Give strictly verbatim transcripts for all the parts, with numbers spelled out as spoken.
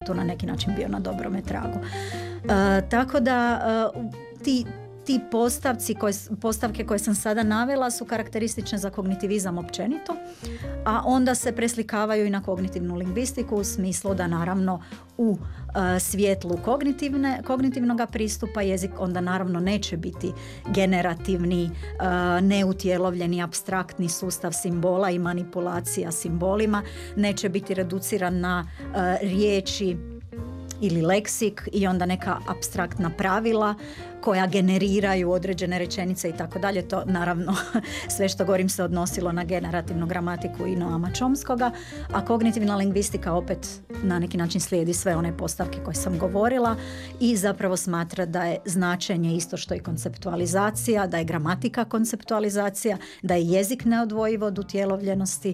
tu na neki način bio na dobrome tragu. Uh, tako da uh, ti Ti postavci koje, postavke koje sam sada navela su karakteristične za kognitivizam općenito, a onda se preslikavaju i na kognitivnu lingvistiku u smislu da naravno u uh, svjetlu kognitivne, kognitivnog pristupa jezik onda naravno neće biti generativni, uh, neutjelovljeni, apstraktni sustav simbola i manipulacija simbolima, neće biti reduciran na uh, riječi ili leksik i onda neka apstraktna pravila koja generiraju određene rečenice i tako dalje. To naravno sve što govorim se odnosilo na generativnu gramatiku i Noama Chomskoga, a kognitivna lingvistika opet na neki način slijedi sve one postavke koje sam govorila i zapravo smatra da je značenje isto što i konceptualizacija, da je gramatika konceptualizacija, da je jezik neodvojiv od utjelovljenosti,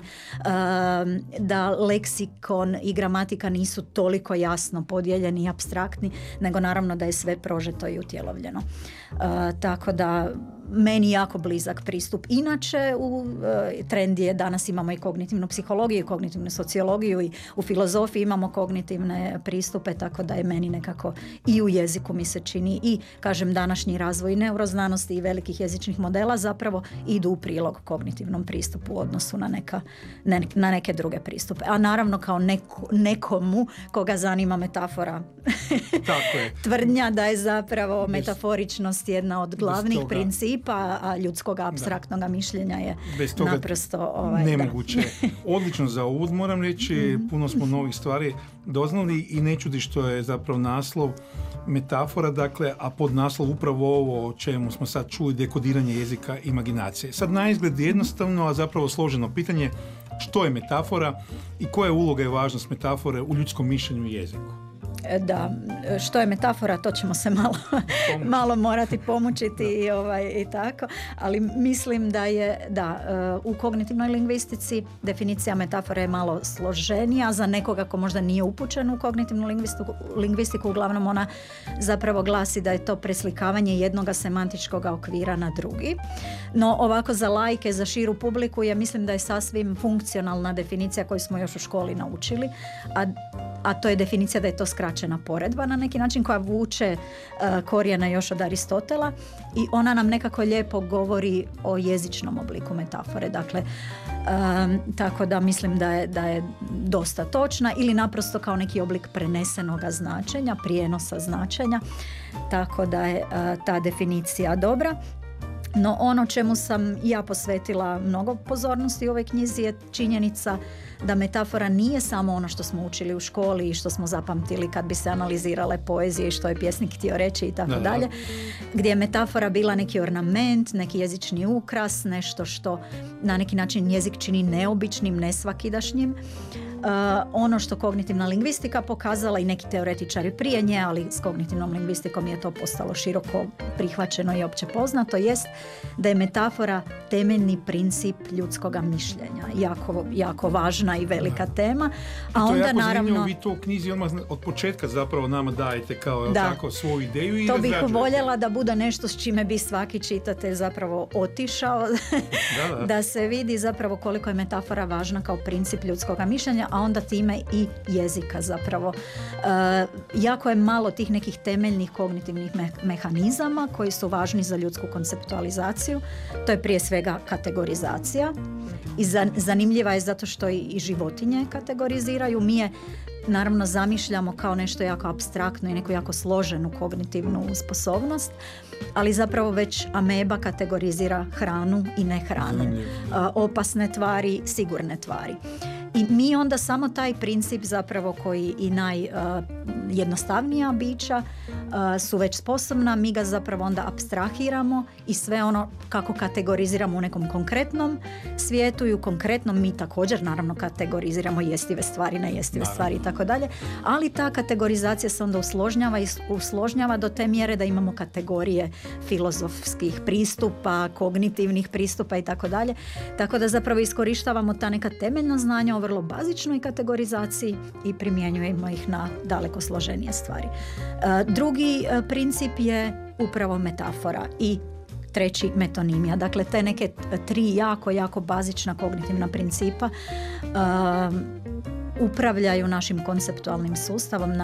da leksikon i gramatika nisu toliko jasno podijeljeni i apstraktni, nego naravno da je sve prožeto i utjelovljeno. Uh, tako da meni jako blizak pristup. Inače u uh, trend je, danas imamo i kognitivnu psihologiju, i kognitivnu sociologiju i u filozofiji imamo kognitivne pristupe, tako da je meni nekako i u jeziku mi se čini i kažem današnji razvoj neuroznanosti i velikih jezičnih modela zapravo idu u prilog kognitivnom pristupu u odnosu na, neka, ne, na neke druge pristupe. A naravno kao neko, nekomu koga zanima metafora tako je. Tvrdnja da je zapravo metaforičnost jedna od glavnih principa, a ljudskog apstraktnog mišljenja je naprosto ovaj, nemoguće. Da. Odlično za uvod moram reći, mm-hmm. puno smo novih stvari doznali i ne čudi što je zapravo naslov metafora, dakle, a pod naslov upravo ovo o čemu smo sad čuli, dekodiranje jezika, imaginacije. Sad naizgled jednostavno, a zapravo složeno pitanje, što je metafora i koja je uloga i važnost metafore u ljudskom mišljenju i jeziku? Da, što je metafora, to ćemo se malo, malo morati pomučiti i, ovaj, i tako, ali mislim da je da, u kognitivnoj lingvistici definicija metafore je malo složenija za nekoga ko možda nije upućen u kognitivnu lingvistiku, lingvistiku uglavnom ona zapravo glasi da je to preslikavanje jednoga semantičkog okvira na drugi, no ovako za laike, za širu publiku ja mislim da je sasvim funkcionalna definicija koju smo još u školi naučili, a a to je definicija da je to skraćena poredba na neki način koja vuče uh, korijena još od Aristotela i ona nam nekako lijepo govori o jezičnom obliku metafore. Dakle, um, tako da mislim da je, da je dosta točna ili naprosto kao neki oblik prenesenoga značenja, prijenosa značenja, tako da je uh, ta definicija dobra. No ono čemu sam ja posvetila mnogo pozornosti u ovoj knjizi je činjenica da metafora nije samo ono što smo učili u školi i što smo zapamtili kad bi se analizirale poezije i što je pjesnik htio reći i tako dalje, gdje je metafora bila neki ornament, neki jezični ukras, nešto što na neki način jezik čini neobičnim, nesvakidašnjim. Uh, ono što kognitivna lingvistika pokazala i neki teoretičari prije nje, ali s kognitivnom lingvistikom je to postalo široko prihvaćeno i opće poznato, jest da je metafora temeljni princip ljudskoga mišljenja. Jako, jako važna i velika tema. A I to onda je jako naravno... zanimljivo, vi to u knjizi odmah od početka zapravo nama dajete kao da. tako svoju ideju i to bih razrađujete. voljela da bude nešto s čime bi svaki čitatelj zapravo otišao, da, da. da se vidi zapravo koliko je metafora važna kao princip ljudskoga mišljenja, a onda time i jezika zapravo. E, jako je malo tih nekih temeljnih kognitivnih me- mehanizama koji su važni za ljudsku konceptualizaciju. To je prije svega kategorizacija i za, zanimljiva je zato što i, i životinje kategoriziraju. Mi je naravno zamišljamo kao nešto jako apstraktno i neku jako složenu kognitivnu sposobnost, ali zapravo već ameba kategorizira hranu i nehranu, opasne tvari, sigurne tvari. I mi onda samo taj princip zapravo koji i najjednostavnija uh, bića uh, su već sposobna, mi ga zapravo onda apstrahiramo i sve ono kako kategoriziramo u nekom konkretnom svijetu i u konkretnom mi također naravno kategoriziramo jestive stvari, nejestive stvari i tako dalje, ali ta kategorizacija se onda usložnjava i usložnjava do te mjere da imamo kategorije filozofskih pristupa, kognitivnih pristupa i tako dalje, tako da zapravo iskorištavamo ta neka temeljna znanja o vrlo bazičnoj kategorizaciji i primjenjujemo ih na daleko složenije stvari. Drugi princip je upravo metafora i treći metonimija. Dakle, te neke tri jako, jako bazična kognitivna principa um, upravljaju našim konceptualnim sustavom,